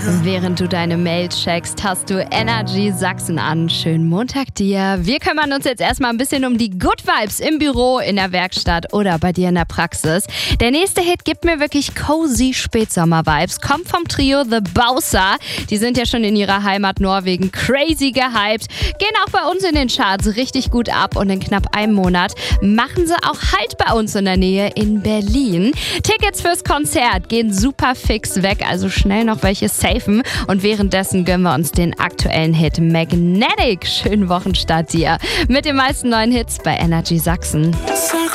Während du deine Mail checkst, hast du Energy Sachsen an. Schönen Montag dir. Wir kümmern uns jetzt erstmal ein bisschen um die Good Vibes im Büro, in der Werkstatt oder bei dir in der Praxis. Der nächste Hit gibt mir wirklich cozy Spätsommer-Vibes. Kommt vom Trio The Bowser. Die sind ja schon in ihrer Heimat Norwegen crazy gehypt. Gehen auch bei uns in den Charts richtig gut ab und in knapp einem Monat machen sie auch Halt bei uns in der Nähe in Berlin. Tickets fürs Konzert gehen super fix weg, also schnell noch welche safen. Und währenddessen gönnen wir uns den aktuellen Hit Magnetic. Schönen Wochenstart dir mit den meisten neuen Hits bei Energy Sachsen. Sag